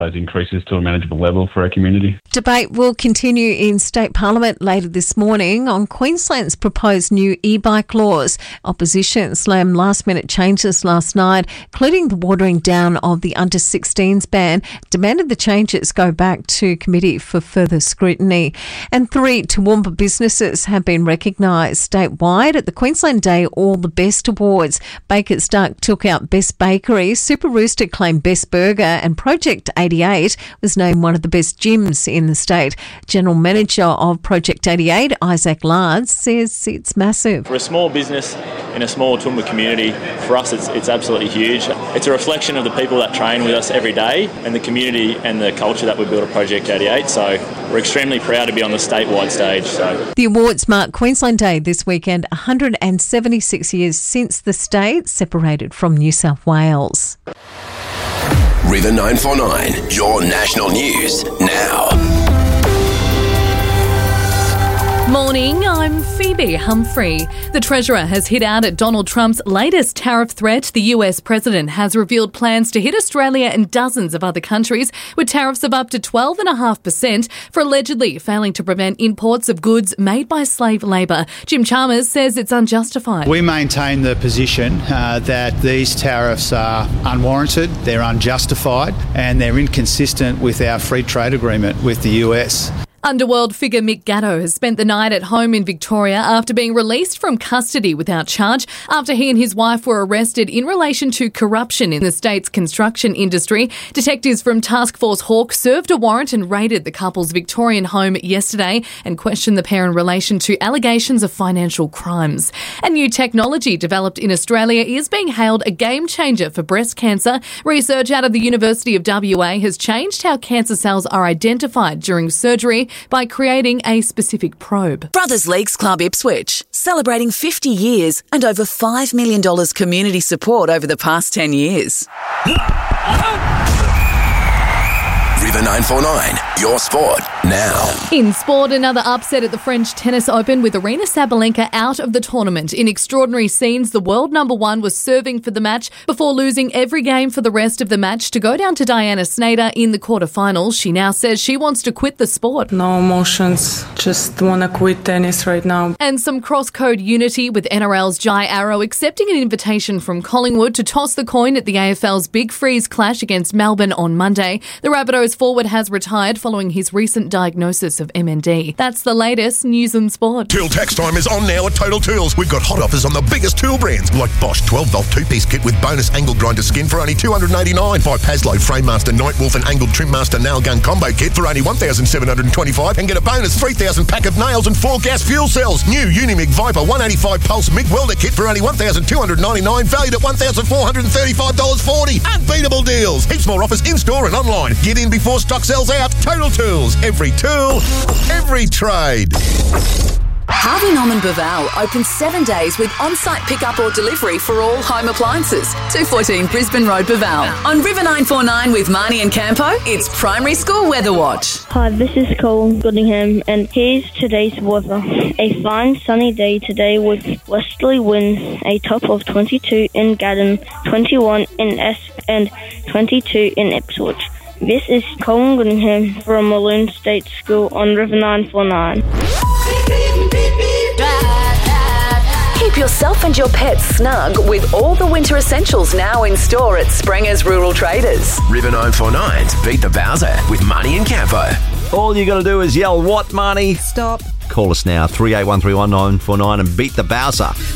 those increases to a manageable level for our community. Debate will continue in State Parliament later this morning on Queensland's proposed new e-bike laws. Opposition slammed last-minute changes last night, including the watering down of the under-16s ban, demanded the changes go back to committee for further scrutiny. And 3 Toowoomba businesses have been recognised statewide at the Queensland Day All the Best Awards. Baker's Duck took out Best Bakery, Super Rooster claimed Best Burger, and Project 88 was named one of the best gyms in the state. General Manager of Project 88, Isaac Lard, says it's massive. For a small business in a small Toowoomba community, for us it's absolutely huge. It's a reflection of the people that train with us every day and the community and the culture that we built at Project 88. So we're extremely proud to be on the statewide stage. The awards mark Queensland Day this weekend, 176 years since the state separated from New South Wales. River 949, your national news now. Morning, I'm Phoebe Humphrey. The Treasurer has hit out at Donald Trump's latest tariff threat. The US President has revealed plans to hit Australia and dozens of other countries with tariffs of up to 12.5% for allegedly failing to prevent imports of goods made by slave labour. Jim Chalmers says it's unjustified. We maintain the position that these tariffs are unwarranted, they're unjustified, and they're inconsistent with our free trade agreement with the US. Underworld figure Mick Gatto has spent the night at home in Victoria after being released from custody without charge after he and his wife were arrested in relation to corruption in the state's construction industry. Detectives from Task Force Hawk served a warrant and raided the couple's Victorian home yesterday and questioned the pair in relation to allegations of financial crimes. And new technology developed in Australia is being hailed a game changer for breast cancer. Research out of the University of WA has changed how cancer cells are identified during surgery by creating a specific probe. Brothers Leagues Club Ipswich, celebrating 50 years and over $5 million community support over the past 10 years. River 949, your sport now. In sport, another upset at the French Tennis Open with Aryna Sabalenka out of the tournament. In extraordinary scenes, the world number one was serving for the match before losing every game for the rest of the match to go down to Diana Snyder in the quarterfinals. She now says she wants to quit the sport. No emotions, just want to quit tennis right now. And some cross-code unity with NRL's Jai Arrow accepting an invitation from Collingwood to toss the coin at the AFL's Big Freeze clash against Melbourne on Monday. The Rabbitohs forward has retired following his recent diagnosis of MND. That's the latest news and sport. Tool tax time is on now at Total Tools. We've got hot offers on the biggest tool brands like Bosch 12-volt two-piece kit with bonus angle grinder skin for only $289. Buy Paslow Framemaster Nightwolf and Angled Trimmaster nail gun combo kit for only $1,725 and get a bonus 3,000 pack of nails and 4 gas fuel cells. New Unimig Viper 185 Pulse MIG welder kit for only $1,299, valued at $1,435.40. Unbeatable deals. Heaps more offers in-store and online. Get in before stock sells out. Total Tools. Every tool, every trade. Harvey Norman Baval opens 7 days with on-site pickup or delivery for all home appliances. 214 Brisbane Road, Baval. On River 949 with Marnie and Campo, it's Primary School Weather Watch. Hi, this is Cole Goodingham, and here's today's weather. A fine sunny day today with westerly winds, a top of 22 in Gaddon, 21 in Esk, and 22 in Ipswich. This is Colin Goodingham from Malone State School on River 949. Keep yourself and your pets snug with all the winter essentials now in store at Sprenger's Rural Traders. River 949's Beat the Bowser with Marnie and Campo. All you got to do is yell, "What, Marnie?" Stop. Call us now, 38131949 and beat the Bowser.